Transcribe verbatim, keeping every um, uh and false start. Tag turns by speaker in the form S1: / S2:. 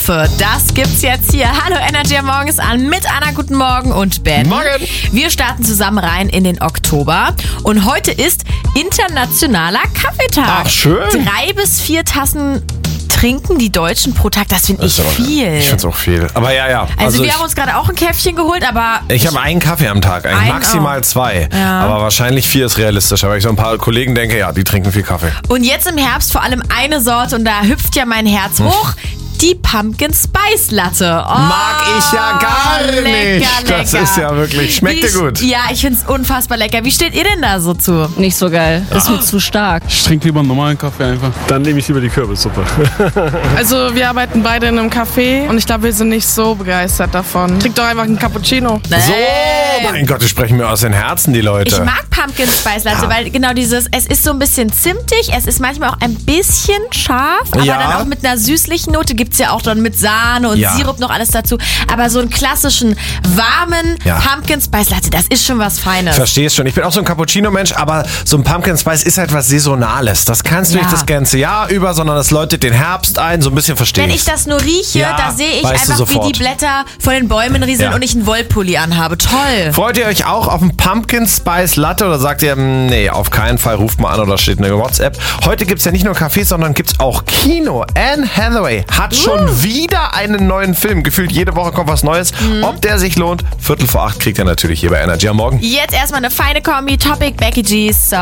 S1: Katastrophe. Das gibt's jetzt hier. Hallo, Energy am Morgen ist an mit Anna. Guten Morgen und Ben.
S2: Morgen.
S1: Wir starten zusammen rein in den Oktober. Und heute ist internationaler Kaffeetag.
S2: Ach, schön.
S1: Drei bis vier Tassen trinken die Deutschen pro Tag. Das finde ich
S2: Das ist aber-
S1: viel.
S2: Ich find's auch viel. Aber ja, ja.
S1: Also, wir
S2: ich,
S1: haben uns gerade auch ein Käffchen geholt, aber
S2: ich habe einen Kaffee am Tag, eigentlich
S1: Einen
S2: maximal
S1: auch.
S2: zwei.
S1: Ja.
S2: Aber wahrscheinlich vier ist realistischer, weil ich so ein paar Kollegen denke, ja, die trinken viel Kaffee.
S1: und jetzt im Herbst vor allem eine Sorte und da hüpft ja mein Herz hoch. Die Pumpkin Spice Latte. Oh,
S2: Mag ich ja gar
S1: lecker,
S2: nicht. Das
S1: lecker.
S2: ist ja wirklich, schmeckt
S1: Wie
S2: dir gut.
S1: Ja, ich find's unfassbar lecker. Wie steht ihr denn da so zu?
S3: Nicht so geil. Ist mir zu stark.
S4: Ich trinke lieber einen normalen Kaffee einfach.
S5: Dann nehme ich lieber die Kürbissuppe.
S6: Also wir arbeiten beide in einem Café und ich glaube, wir sind nicht so begeistert davon. Trink doch einfach einen Cappuccino.
S2: So, mein Gott, die sprechen mir aus den Herzen, die Leute.
S1: Ich mag Pumpkin Spice Latte,
S2: Ja.
S1: weil genau dieses, es ist so ein bisschen zimtig, es ist manchmal auch ein bisschen scharf, aber
S2: Ja.
S1: dann auch mit einer süßlichen Note, gibt's ja auch dann mit Sahne und
S2: Ja.
S1: Sirup noch alles dazu. Aber so einen klassischen, warmen
S2: Ja.
S1: Pumpkin Spice Latte, das ist schon was Feines.
S2: Verstehst schon. Ich bin auch so ein Cappuccino-Mensch, aber so ein Pumpkin Spice ist halt was Saisonales. Das kannst du
S1: Ja.
S2: nicht das ganze Jahr über, sondern das läutet den Herbst ein. So ein bisschen verstehe
S1: Wenn
S2: ich.
S1: ich das nur rieche,
S2: Ja,
S1: da sehe ich
S2: weißt du
S1: einfach, wie
S2: sofort.
S1: die Blätter von den Bäumen rieseln
S2: Ja.
S1: und ich einen Wollpulli anhabe. Toll.
S2: Freut ihr euch auch auf einen Pumpkin Spice Latte oder sagt ihr, nee, auf keinen Fall, ruft mal an oder steht eine WhatsApp. Heute gibt's ja nicht nur Cafés, sondern gibt's auch Kino. Anne Hathaway hat schon wieder einen neuen Film. Gefühlt jede Woche kommt was Neues. Ob der sich lohnt, Viertel vor acht kriegt er natürlich hier bei Energy am Morgen.
S1: Jetzt erstmal eine feine Kombi, Topic, Becky G. So.